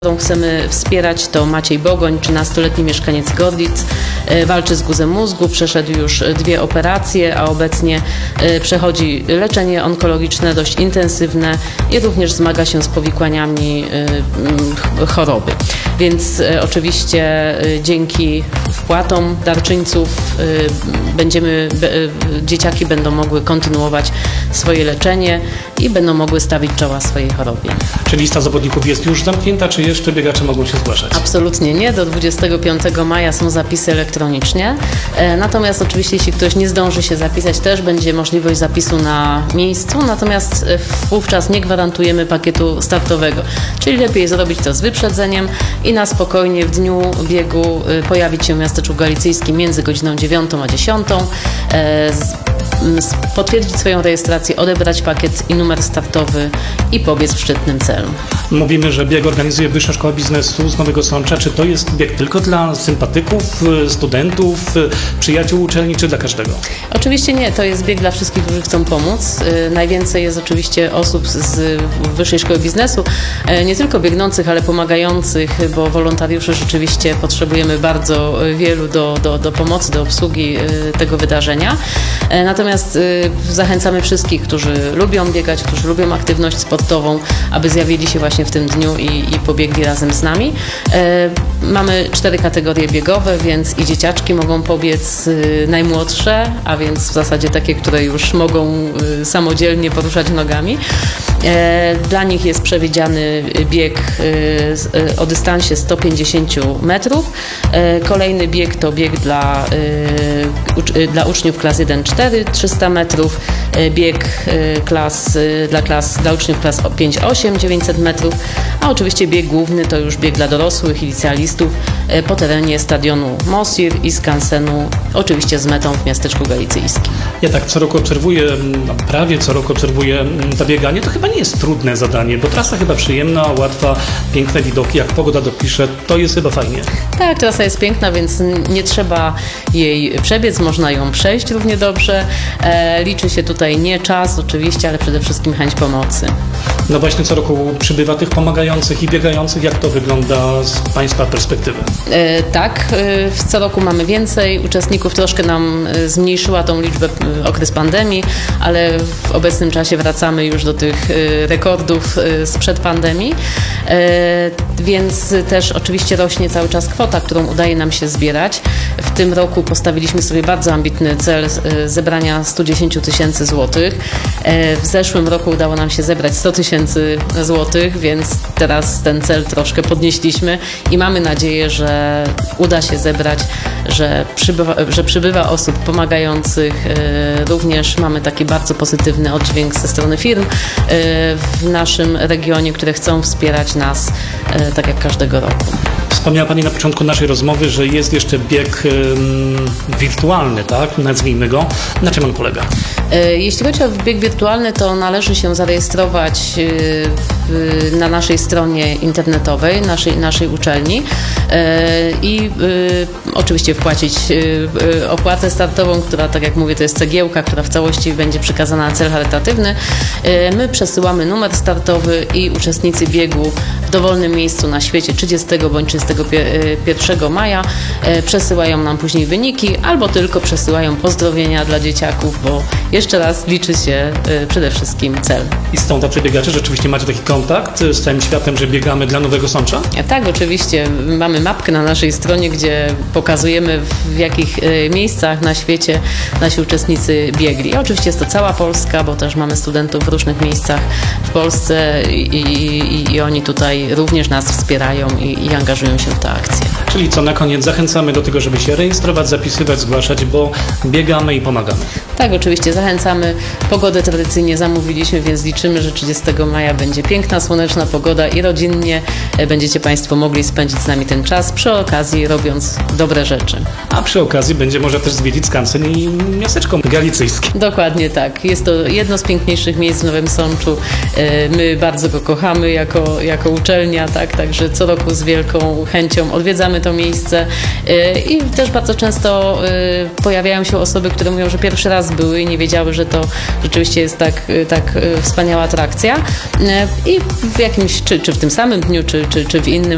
którą chcemy wspierać, to Maciej Bogoń, 13-letni mieszkaniec Gorlic. Walczy z guzem mózgu, przeszedł już 2 operacje, a obecnie przechodzi leczenie onkologiczne dość intensywne i również zmaga się z powikłaniami choroby. Więc oczywiście dzięki wpłatom darczyńców dzieciaki będą mogły kontynuować swoje leczenie i będą mogły stawić czoła swojej chorobie. Czy lista zawodników jest już zamknięta, czy jeszcze biegacze mogą się zgłaszać? Absolutnie nie. Do 25 maja są zapisy elektronicznie. Natomiast oczywiście, jeśli ktoś nie zdąży się zapisać, też będzie możliwość zapisu na miejscu. Natomiast wówczas nie gwarantujemy pakietu startowego. Czyli lepiej zrobić to z wyprzedzeniem i na spokojnie w dniu biegu pojawić się w miasteczku galicyjskim między godziną 9 a 10. Potwierdzić swoją rejestrację, odebrać pakiet i numer startowy i pobiec w szczytnym celu. Mówimy, że bieg organizuje Wyższa Szkoła Biznesu z Nowego Sącza. Czy to jest bieg tylko dla sympatyków, studentów, przyjaciół uczelni, czy dla każdego? Oczywiście nie, to jest bieg dla wszystkich, którzy chcą pomóc. Najwięcej jest oczywiście osób z Wyższej Szkoły Biznesu, nie tylko biegnących, ale pomagających, bo wolontariuszy rzeczywiście potrzebujemy bardzo wielu do pomocy, do obsługi tego wydarzenia. Natomiast zachęcamy wszystkich, którzy lubią biegać, którzy lubią aktywność sportową, aby zjawili się właśnie w tym dniu i pobiegli razem z nami. Mamy 4 kategorie biegowe, więc i dzieciaczki mogą pobiec, najmłodsze, a więc w zasadzie takie, które już mogą samodzielnie poruszać nogami. Dla nich jest przewidziany bieg o dystansie 150 metrów. Kolejny bieg to bieg dla uczniów klas 1-4, 300 metrów. Bieg dla uczniów klas 5-8, 900 metrów. A oczywiście bieg główny to już bieg dla dorosłych i licealistów po terenie stadionu Mosir i skansenu, oczywiście z metą w miasteczku galicyjskim. Ja tak co roku obserwuję, prawie co roku obserwuję to bieganie. To chyba nie jest trudne zadanie, bo trasa chyba przyjemna, łatwa, piękne widoki, jak pogoda dopisze, to jest chyba fajnie. Tak, trasa jest piękna, więc nie trzeba jej przebiec, można ją przejść równie dobrze. Liczy się tutaj nie czas oczywiście, ale przede wszystkim chęć pomocy. No właśnie co roku przybywa tych pomagających i biegających. Jak to wygląda z Państwa perspektywy? Tak, co roku mamy więcej uczestników. Troszkę nam zmniejszyła tą liczbę okres pandemii, ale w obecnym czasie wracamy już do tych rekordów sprzed pandemii. Więc też oczywiście rośnie cały czas kwota, którą udaje nam się zbierać. W tym roku postawiliśmy sobie bardzo ambitny cel zebrania 110 000 złotych. W zeszłym roku udało nam się zebrać 100 000 złotych, więc teraz ten cel troszkę podnieśliśmy i mamy nadzieję, że uda się zebrać, że przybywa osób pomagających. Również mamy taki bardzo pozytywny oddźwięk ze strony firm w naszym regionie, które chcą wspierać nas tak jak każdego roku. Wspomniała Pani na początku naszej rozmowy, że jest jeszcze bieg wirtualny, tak? Nazwijmy go. Na czym on polega? Jeśli chodzi o bieg wirtualny, to należy się zarejestrować na naszej stronie internetowej, naszej uczelni i oczywiście wpłacić opłatę startową, która, tak jak mówię, to jest cegiełka, która w całości będzie przekazana na cel charytatywny. My przesyłamy numer startowy i uczestnicy biegu w dowolnym miejscu na świecie 30 bądź 31 maja przesyłają nam później wyniki albo tylko przesyłają pozdrowienia dla dzieciaków, bo jeszcze raz liczy się przede wszystkim cel. I są tacy biegacze, rzeczywiście macie taki kontakt z całym światem, że biegamy dla Nowego Sącza? Tak, oczywiście. Mamy mapkę na naszej stronie, gdzie pokazujemy, w jakich miejscach na świecie nasi uczestnicy biegli. Oczywiście jest to cała Polska, bo też mamy studentów w różnych miejscach w Polsce i oni tutaj również nas wspierają i angażują się w tę akcję. Czyli co, na koniec zachęcamy do tego, żeby się rejestrować, zapisywać, zgłaszać, bo biegamy i pomagamy. Tak, oczywiście zachęcamy. Pogodę tradycyjnie zamówiliśmy, więc liczymy, że 30 maja będzie piękna, słoneczna pogoda i rodzinnie będziecie Państwo mogli spędzić z nami ten czas, przy okazji robiąc dobre rzeczy. A przy okazji będzie można też zwiedzić skansen i miasteczko galicyjskie. Dokładnie tak. Jest to jedno z piękniejszych miejsc w Nowym Sączu. My bardzo go kochamy jako uczelnia, tak? Także co roku z wielką chęcią odwiedzamy to miejsce i też bardzo często pojawiają się osoby, które mówią, że pierwszy raz były i nie wiedziały, że to rzeczywiście jest tak wspaniała atrakcja i w jakimś, czy w tym samym dniu, czy w innym